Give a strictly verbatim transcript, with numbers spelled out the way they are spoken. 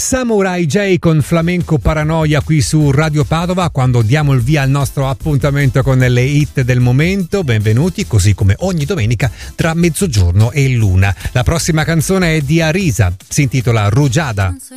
Samurai J con Flamenco Paranoia qui su Radio Padova, quando diamo il via al nostro appuntamento con le hit del momento. Benvenuti, così come ogni domenica tra mezzogiorno e l'una. La prossima canzone è di Arisa, si intitola Rugiada.